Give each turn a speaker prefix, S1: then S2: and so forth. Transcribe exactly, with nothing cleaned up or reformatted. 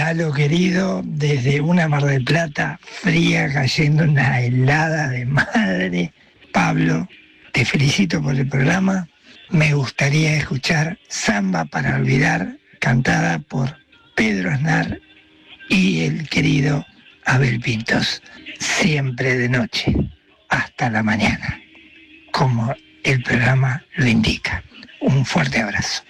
S1: Lalo querido, desde una Mar del Plata fría, cayendo una helada de madre. Pablo, te felicito por el programa. Me gustaría escuchar Samba para Olvidar, cantada por Pedro Aznar y el querido Abel Pintos. Siempre de noche, hasta la mañana, como el programa lo indica. Un fuerte abrazo.